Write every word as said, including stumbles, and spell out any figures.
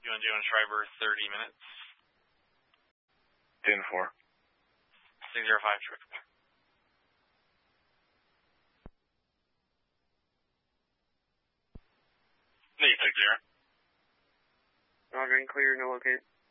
You want to do on Schreiber thirty minutes? ten four. six zero five, trip. eight six zero. Roger, and clear, no locate.